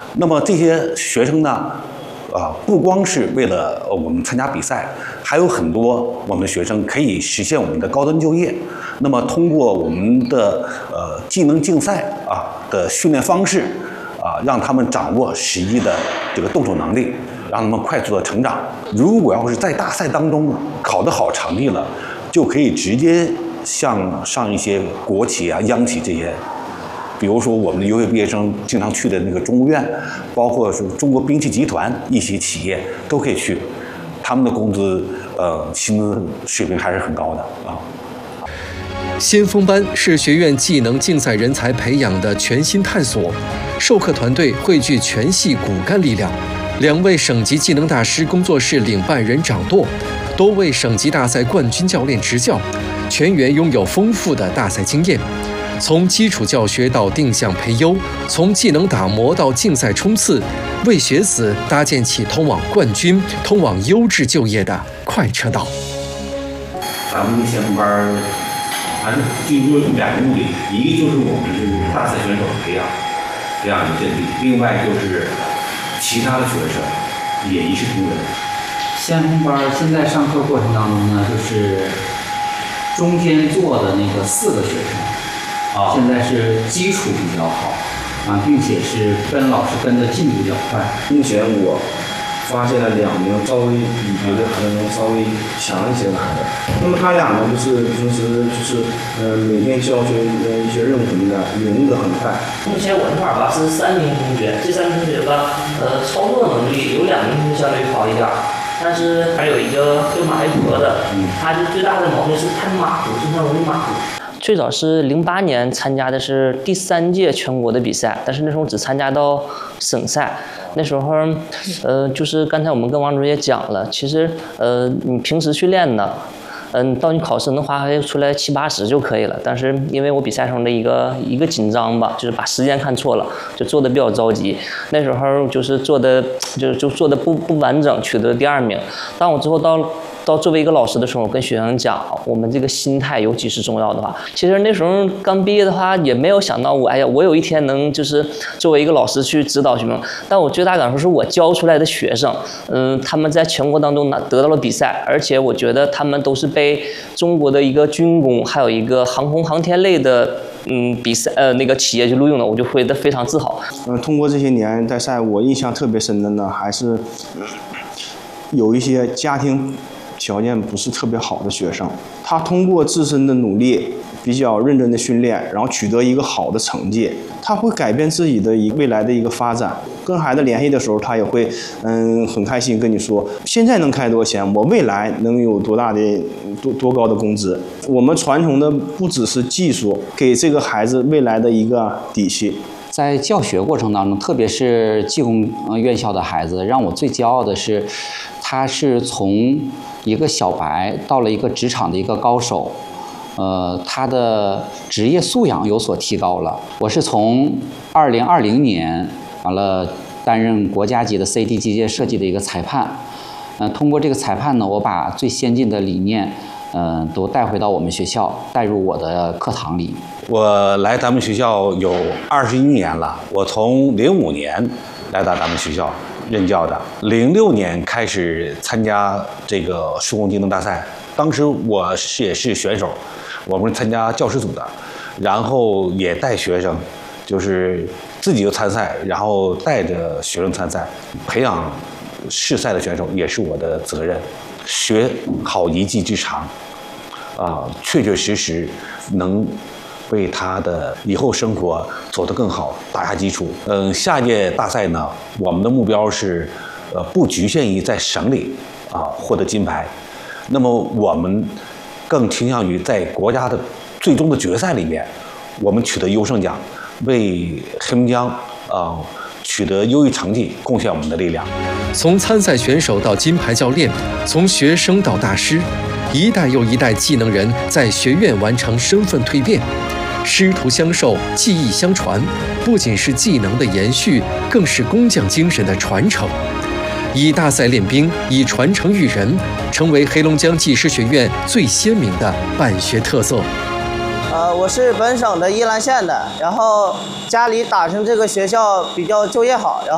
那么这些学生呢，不光是为了我们参加比赛，还有很多我们学生可以实现我们的高端就业。那么通过我们的技能竞赛的训练方式让他们掌握实际的这个动手能力，让他们快速的成长。如果要是在大赛当中考得好成绩了，就可以直接上一些国企央企这些。比如说，我们的优秀毕业生经常去的那个中务院，包括是中国兵器集团一些企业都可以去，他们的工资薪资水平还是很高的先锋班是学院技能竞赛人才培养的全新探索，授课团队汇聚全系骨干力量，2位省级技能大师工作室领办人掌舵，多位省级大赛冠军教练执教，全员拥有丰富的大赛经验。从基础教学到定向培优，从技能打磨到竞赛冲刺，为学子搭建起通往冠军、通往优质就业的快车道。 咱们先锋班还是最多有2个目的，一个就是我们这个大赛选手培养一个阵地，另外就是其他的学生也一视同仁。 先锋班现在上课过程当中呢，就是中间做的那个4个学生。现在是基础比较好并且是跟老师跟的进度比较快。 目前我发现了2名稍微比别的孩子能稍微强一些的孩子。那么他俩呢，就是平时每天教学一些任务什么的，融入得很快。 目前我这块吧是3名同学，这3名同学吧，操作能力有2名同学相对好一点，但是还有一个对马一博的，他就最大的毛病是太马虎，经常容易马虎。最早是08年参加的是第3届全国的比赛，但是那时候只参加到省赛。那时候，就是刚才我们跟王主任也讲了，其实你平时去练呢，到你考试能发挥出来70、80就可以了。但是因为我比赛上的一个紧张吧，就是把时间看错了，就做的比较着急。那时候就是做的做的不完整，取得第2名。当我之后到作为一个老师的时候，我跟学生讲，我们这个心态尤其是重要的话。其实那时候刚毕业的话，也没有想到我有一天能就是作为一个老师去指导学生。但我最大感受是我教出来的学生，他们在全国当中得到了比赛，而且我觉得他们都是被中国的一个军工，还有一个航空航天类的比赛那个企业就录用了，我就会非常自豪。 通过这些年在赛，我印象特别深的呢，还是有一些家庭条件不是特别好的学生，他通过自身的努力，比较认真的训练，然后取得一个好的成绩，他会改变自己的未来的一个发展。跟孩子联系的时候，他也会很开心跟你说，现在能开多少钱，我未来能有多大的多高的工资。我们传承的不只是技术，给这个孩子未来的一个底气。 在教学过程当中，特别是技工院校的孩子，让我最骄傲的是，他是从一个小白到了一个职场的一个高手，他的职业素养有所提高了。我是从2020年完了担任国家级的 CD 机械设计的一个裁判，通过这个裁判呢，我把最先进的理念，都带回到我们学校，带入我的课堂里。 我来咱们学校有21年了，我从05年来到咱们学校任教的，06年开始参加这个施工技能大赛。当时我也是选手，我们参加教师组的，然后也带学生，就是自己就参赛，然后带着学生参赛，培养试赛的选手也是我的责任。学好一技之长，确确实实能为他的以后生活走得更好打下基础。下一届大赛呢，我们的目标是，不局限于在省里获得金牌，那么我们更倾向于在国家的最终的决赛里面，我们取得优胜奖，为黑龙江取得优异成绩贡献我们的力量。 从参赛选手到金牌教练，从学生到大师，一代又一代技能人在学院完成身份蜕变。师徒相授，技艺相传，不仅是技能的延续，更是工匠精神的传承。以大赛练兵，以传承育人，成为黑龙江技师学院最鲜明的办学特色。 我是本省的依兰县的，然后家里打听这个学校比较就业好，然